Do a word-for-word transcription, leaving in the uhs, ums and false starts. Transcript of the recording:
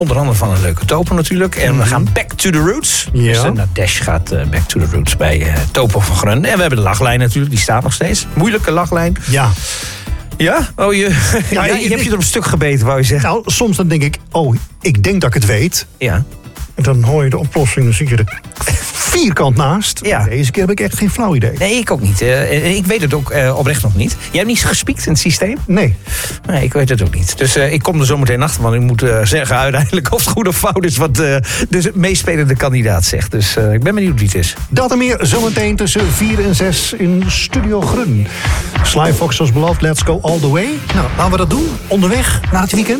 Onder andere van een leuke Topo natuurlijk. En we gaan back to the roots. Ja. Dus uh, Nadesh gaat uh, back to the roots bij uh, Topo van Grun. En we hebben de lachlijn natuurlijk, die staat nog steeds. Moeilijke lachlijn. Ja. Ja? Oh, je, ja, Ja, je, ik- hebt je er op een stuk gebeten, wou je zeggen. Nou, soms dan denk ik, oh, ik denk dat ik het weet. Ja. En dan hoor je de oplossing, dan zie je er vierkant naast. Ja. Deze keer heb ik echt geen flauw idee. Nee, ik ook niet. Uh, ik weet het ook uh, oprecht nog niet. Jij hebt niet gespiekt in het systeem? Nee. Nee, ik weet het ook niet. Dus uh, ik kom er zo meteen achter. Want ik moet uh, zeggen uiteindelijk of het goed of fout is... wat uh, de meespelende kandidaat zegt. Dus uh, ik ben benieuwd wie het is. Dat en meer zometeen tussen vier en zes in Studio Grun. Sly Fox zoals beloofd, let's go all the way. Nou, laten we dat doen. Onderweg naar het weekend.